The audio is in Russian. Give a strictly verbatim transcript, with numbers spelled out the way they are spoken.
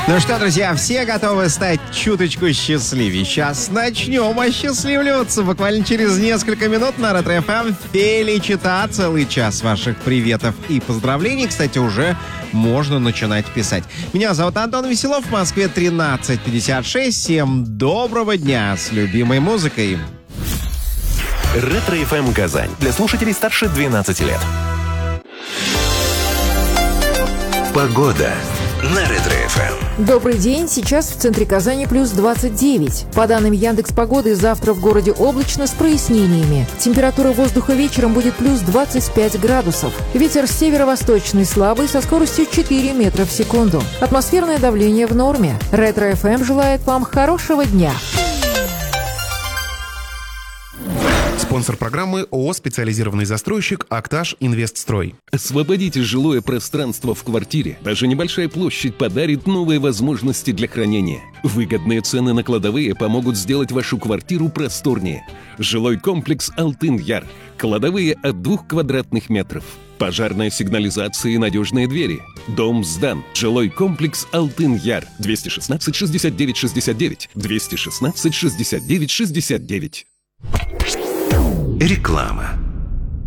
Ну что, друзья, все готовы стать чуточку счастливее. Сейчас начнем осчастливливаться. Буквально через несколько минут на Ретро эф эм Феличита. Целый час ваших приветов и поздравлений. Кстати, уже можно начинать писать. Меня зовут Антон Веселов. В Москве тринадцать пятьдесят шесть. Всем доброго дня с любимой музыкой. Ретро эф эм Казань. Для слушателей старше двенадцати лет. Погода на Ретро эф эм. Добрый день. Сейчас в центре Казани плюс двадцать девять. По данным Яндекс.Погоды, завтра в городе облачно с прояснениями. Температура воздуха вечером будет плюс двадцать пять градусов. Ветер северо-восточный слабый со скоростью четыре метра в секунду. Атмосферное давление в норме. Ретро эф эм желает вам хорошего дня. Спонсор программы ООО «Специализированный застройщик Актаж Инвестстрой». Освободите жилое пространство в квартире. Даже небольшая площадь подарит новые возможности для хранения. Выгодные цены на кладовые помогут сделать вашу квартиру просторнее. Жилой комплекс «Алтын-Яр». Кладовые от двух квадратных метров. Пожарная сигнализация и надежные двери. Дом сдан. Жилой комплекс «Алтын-Яр». двести шестнадцать шестьдесят девять шестьдесят девять. двести шестнадцать шестьдесят девять шестьдесят девять. Реклама.